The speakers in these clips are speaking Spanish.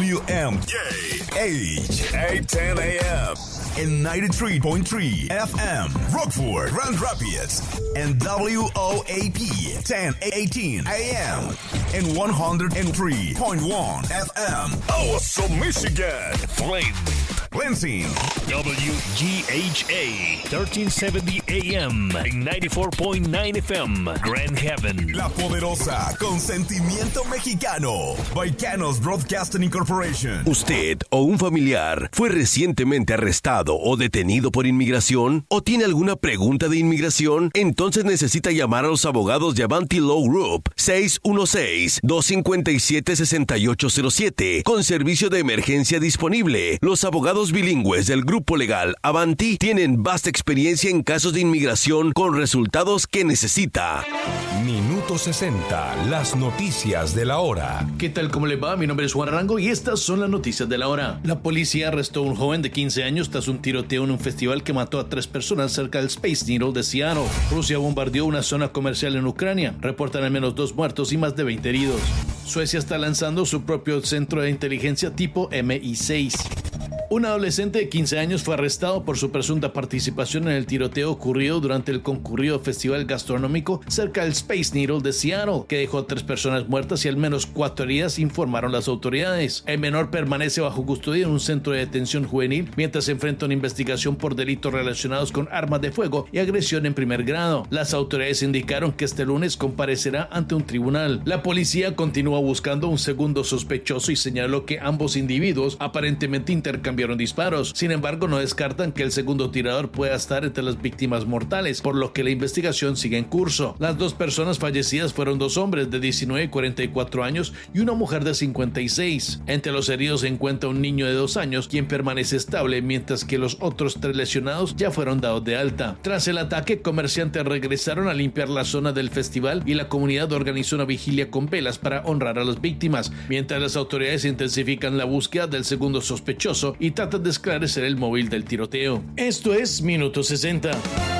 WMJH 810 AM and 93.3 FM Rockford, Grand Rapids, and WOAP 1018 AM and 103.1 FM Oso, Michigan. Flint, Lansing, WGHA 1370 AM and 94.9 FM Grand Haven. La Poderosa, con sentimiento mexicano. Baicanos Broadcasting Incorporation. ¿Usted o un familiar fue recientemente arrestado o detenido por inmigración? ¿O tiene alguna pregunta de inmigración? Entonces necesita llamar a los abogados de Avanti Law Group 616-257-6807 con servicio de emergencia disponible. Los abogados bilingües del grupo legal Avanti tienen vasta experiencia en casos de inmigración con resultados que necesita. Minuto 60, las noticias de la hora. ¿Qué tal? ¿Cómo le va? Mi nombre es Juan Arango y estas son las noticias de la hora. La policía arrestó a un joven de 15 años tras un tiroteo en un festival que mató a 3 personas cerca del Space Needle de Seattle. Rusia bombardeó una zona comercial en Ucrania. Reportan al menos 2 muertos y más de 20 heridos. Suecia está lanzando su propio centro de inteligencia tipo MI6. Un adolescente de 15 años fue arrestado por su presunta participación en el tiroteo ocurrido durante el concurrido festival gastronómico cerca del Space Needle de Seattle, que dejó a 3 personas muertas y al menos 4 heridas, informaron las autoridades. El menor permanece bajo custodia en un centro de detención juvenil mientras se enfrenta a una investigación por delitos relacionados con armas de fuego y agresión en primer grado. Las autoridades indicaron que este lunes comparecerá ante un tribunal. La policía continúa buscando un segundo sospechoso y señaló que ambos individuos aparentemente intercambiaron disparos. Sin embargo, no descartan que el segundo tirador pueda estar entre las víctimas mortales, por lo que la investigación sigue en curso. Las 2 personas fallecidas fueron 2 hombres de 19 y 44 años y una mujer de 56. Entre los heridos se encuentra un niño de 2 años, quien permanece estable, mientras que los otros 3 lesionados ya fueron dados de alta. Tras el ataque, comerciantes regresaron a limpiar la zona del festival y la comunidad organizó una vigilia con velas para honrar a las víctimas, mientras las autoridades intensifican la búsqueda del segundo sospechoso y tratan de esclarecer el móvil del tiroteo. Esto es Minuto 60.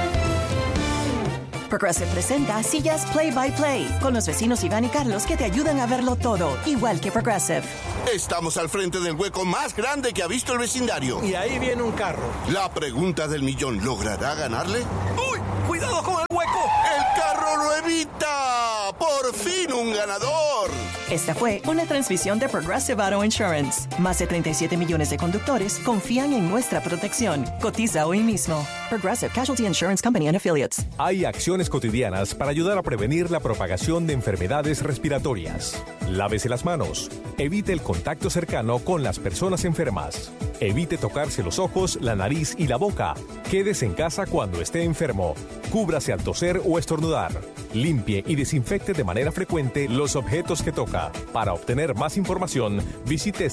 Progressive presenta Sillas Play by Play con los vecinos Iván y Carlos que te ayudan a verlo todo, igual que Progressive. Estamos al frente del hueco más grande que ha visto el vecindario. Y ahí viene un carro. La pregunta del millón, ¿logrará ganarle? ¡Uy! ¡Cuidado con el hueco! ¡El carro lo evita! ¡Por fin un ganador! Esta fue una transmisión de Progressive Auto Insurance. Más de 37 millones de conductores confían en nuestra protección. Cotiza hoy mismo. Progressive Casualty Insurance Company and Affiliates. Hay acciones cotidianas para ayudar a prevenir la propagación de enfermedades respiratorias. Lávese las manos. Evite el contacto cercano con las personas enfermas. Evite tocarse los ojos, la nariz y la boca. Quédese en casa cuando esté enfermo. Cúbrase al toser o estornudar. Limpie y desinfecte de manera frecuente los objetos que toca. Para obtener más información, visite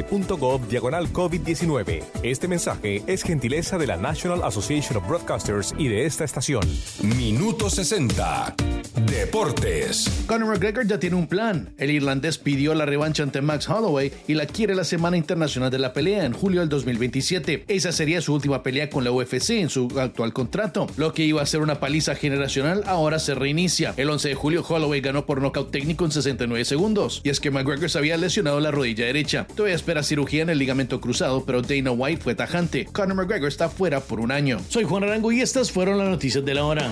cdc.gov/COVID-19. Este mensaje es gentileza de la National Association of Broadcasters y de esta estación. Minuto 60. Deportes. Conor McGregor ya tiene un plan. El irlandés pidió la revancha ante Max Holloway y la quiere la Semana Internacional de la Pelea en julio del 2027. Esa sería su última pelea con la UFC en su actual contrato. Lo que iba a ser una paliza generacional ahora se reinicia. El 11 de julio Holloway ganó por nocaut técnico en 69 segundos. Y es que McGregor se había lesionado la rodilla derecha. Todavía espera cirugía en el ligamento cruzado, pero Dana White fue tajante. Conor McGregor está fuera por un año. Soy Juan Arango y estas fueron las noticias de la hora.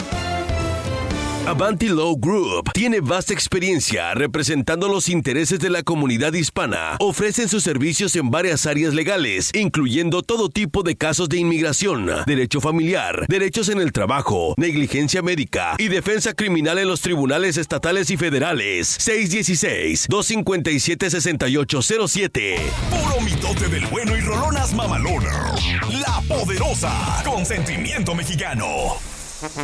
Avanti Law Group tiene vasta experiencia representando los intereses de la comunidad hispana. Ofrecen sus servicios en varias áreas legales, incluyendo todo tipo de casos de inmigración, derecho familiar, derechos en el trabajo, negligencia médica y defensa criminal en los tribunales estatales y federales. 616-257-6807. Puro mitote del bueno y rolonas mamalona. La Poderosa, con sentimiento mexicano.